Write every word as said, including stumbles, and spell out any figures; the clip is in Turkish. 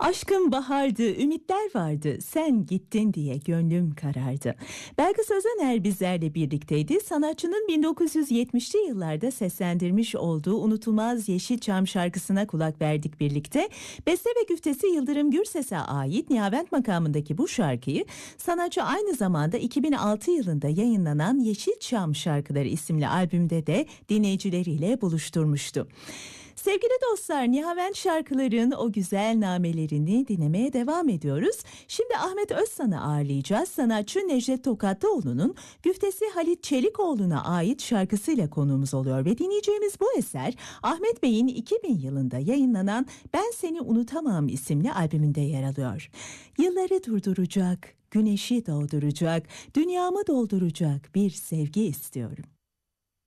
Aşkım bahardı, ümitler vardı, sen gittin diye gönlüm karardı. Belkıs Özener bizlerle birlikteydi. Sanatçının bin dokuz yüz yetmişli yıllarda seslendirmiş olduğu unutulmaz Yeşilçam şarkısına kulak verdik birlikte. Beste ve güftesi Yıldırım Gürses'e ait Nihavent makamındaki bu şarkıyı sanatçı aynı zamanda iki bin altı yılında yayınlanan Yeşilçam Şarkıları isimli albümde de dinleyicileriyle buluşturmuştu. Sevgili dostlar, Nihavent şarkıların o güzel namelerini dinlemeye devam ediyoruz. Şimdi Ahmet Özsan'ı ağırlayacağız. Sanatçı Necdet Tokatlıoğlu'nun güftesi Halit Çelikoğlu'na ait şarkısıyla konuğumuz oluyor. Ve dinleyeceğimiz bu eser Ahmet Bey'in iki bin yılında yayınlanan Ben Seni Unutamam isimli albümünde yer alıyor. Yılları durduracak, güneşi doğduracak, dünyamı dolduracak bir sevgi istiyorum.